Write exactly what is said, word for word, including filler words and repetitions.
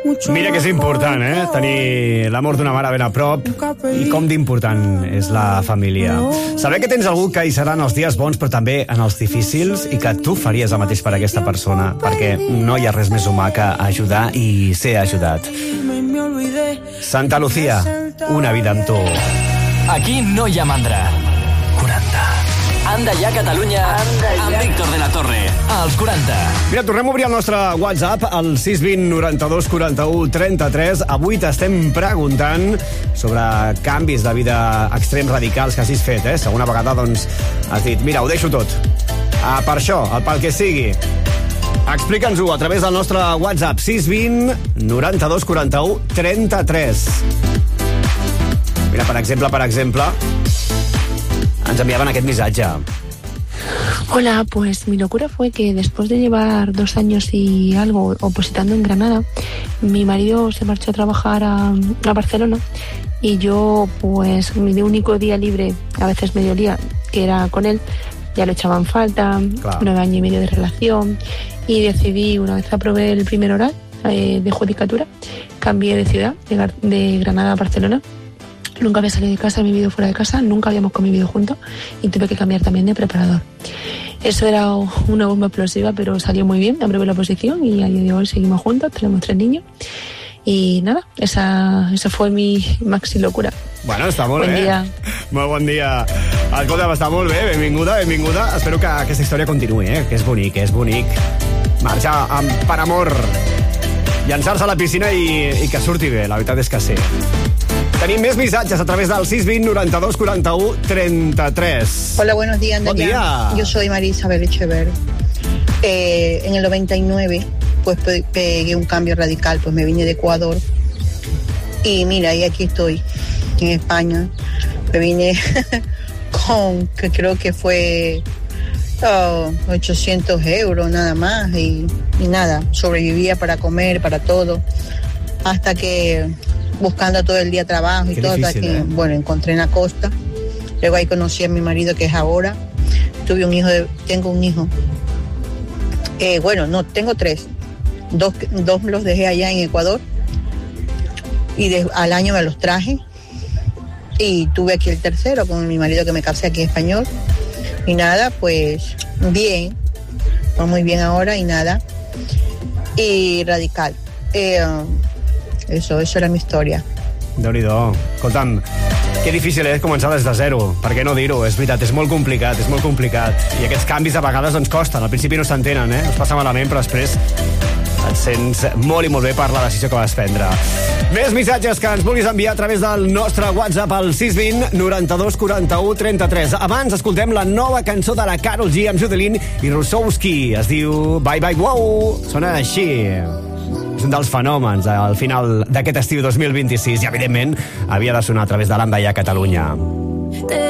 Mira que és important, eh? Tenir l'amor d'una mare ben a prop i com d'important és la família. Saber que tens algú que hi serà en els dies bons però també en els difícils i que tu faries el mateix per aquesta persona, perquè no hi ha res més humà que ajudar i ser ajudat. Santa Lucía, una vida amb tu. Aquí no hi ha mandra. quaranta. Anda ja, Catalunya, amb Víctor de la Torre, als quaranta. Mira, tornem a obrir el nostre WhatsApp, al sis vint noranta-dos quaranta-u trenta-tres. Avui t'estem preguntant sobre canvis de vida extrems radicals que hagis fet, eh? Segona vegada, doncs, has dit, mira, ho deixo tot. Ah, per això, el pel que sigui. Explica'ns-ho a través del nostre WhatsApp, sis vint noranta-dos quaranta-u trenta-tres. Mira, per exemple, per exemple... ens enviaban aquest missatge. Hola, pues mi locura fue que después de llevar dos años y algo opositando en Granada, mi marido se marchó a trabajar a, a Barcelona y yo, pues mi único día libre, a veces mediodía, que era con él, ya lo echaba en falta, claro. Nueve años y medio de relación, y decidí, una vez aprobé el primer oral eh, de judicatura, cambié de ciudad, de, de Granada a Barcelona. Nunca había salido de casa, he vivido fuera de casa, nunca habíamos convivido juntos y tuve que cambiar también de preparador. Eso era una bomba explosiva, pero salió muy bien, aprobé la oposición y a día de hoy seguimos juntos, tenemos tres niños y nada, esa, esa fue mi maxi locura. Bueno, està molt bon bé. Dia. Molt bon dia. Escolta, està molt bé, benvinguda, benvinguda. Espero que aquesta història continuï, eh? Que és bonic, és bonic. Marxar amb, per amor, llançar-se a la piscina i, i que surti bé, la veritat és que sí. Tenim més missatges a través del sis vint noranta-dos quaranta-u trenta-tres. Hola, buenos días, Buen día. Yo soy María Isabel Echever. Eh, en el noventa y nueve, pues pe- pegué un cambio radical, pues me vine de Ecuador. Y mira, y aquí estoy, en España. Me vine con, que creo que fue oh, ochocientos euros nada más. Y, y nada, sobrevivía para comer, para todo. Hasta que... buscando todo el día trabajo y Qué todo, difícil, hasta que, ¿eh? bueno, encontré en la costa. Luego ahí conocí a mi marido, que es ahora. Tuve un hijo, de, tengo un hijo. Eh, bueno, no, tengo tres. Dos, dos los dejé allá en Ecuador. Y de, al año me los traje. Y tuve aquí el tercero con mi marido, que me casé aquí español. Y nada, pues, bien. Va muy bien ahora y nada. Y radical. Eh... Eso, eso era mi història. Déu-n'hi-do. Escolta'm, que difícil és començar des de zero. Per què no dir-ho? És veritat, és molt complicat, és molt complicat. I aquests canvis a vegades doncs costen. Al principi no s'entenen, eh? Es passa malament, però després et sents molt i molt bé per la decisió que vas prendre. Més missatges que ens vulguis enviar a través del nostre WhatsApp al sis vint noranta-dos quaranta-u trenta-tres. Abans escoltem la nova cançó de la Karol G amb Judelin i Rusowski. Es diu Bye Bye Wow. Sona així. És un dels fenòmens al final d'aquest estiu dos mil vint-i-sis i, evidentment, havia de sonar a través de l'Anda ja Catalunya.